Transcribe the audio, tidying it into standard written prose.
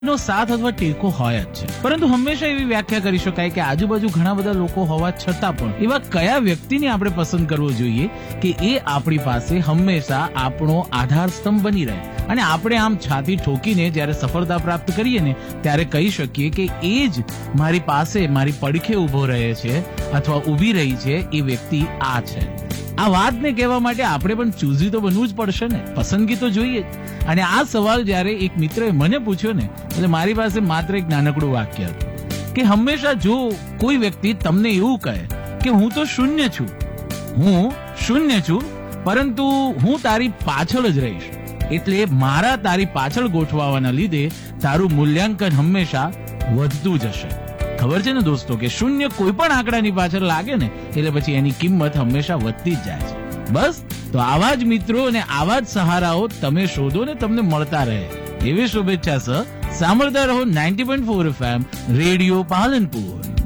નો સાથ અથવા ટેકો હોય જ છે, પરંતુ હંમેશા એવી વ્યાખ્યા કરી શકાય કે આજુબાજુ ઘણા બધા લોકો હોવા છતાં પણ એવા કયા વ્યક્તિને આપણે પસંદ કરવો જોઈએ કે એ આપણી પાસે હંમેશા આપણો આધાર સ્તંભ બની રહે અને આપણે આમ છાતી ઠોકીને જ્યારે સફળતા પ્રાપ્ત કરીએ ને ત્યારે કહી શકીએ કે એ જ મારી પાસે મારી પડખે ઉભો રહે છે અથવા ઊભી રહી છે, એ વ્યક્તિ આ છે. આ વાતને કહેવા માટે આપણે પણ ચૂઝી તો બનવું જ પડશે ને, પસંદગી તો જોઈએ જ. અને આ સવાલ જ્યારે એક મિત્રએ મને પૂછ્યો ને એટલે મારી પાસે માત્ર એક નાનકડું વાક્ય હતું કે હંમેશા જો કોઈ વ્યક્તિ તમને એવું કહે કે હું તો શૂન્ય છું પરંતુ હું તારી પાછળ જ રહીશ, એટલે મારા તારી પાછળ ગોઠવાવાના લીધે તારું મૂલ્યાંકન હંમેશા વધતું જશે. ખબર છે ને દોસ્તો કે શૂન્ય કોઈ પણ આંકડાની પાછળ લાગે ને એટલે પછી એની કિંમત હંમેશા વધતી જ જાય છે. બસ તો આવા જ મિત્રો અને આવા જ સહારાઓ તમે શોધો ને તમને મળતા રહે એવી શુભેચ્છા સહ સાંભળતા રહો 90.4 FM રેડિયો પાલનપુર.